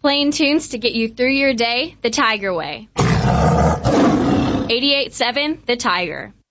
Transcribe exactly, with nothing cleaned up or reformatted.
Playing tunes to get you through your day the Tiger way. eighty-eight point seven The Tiger.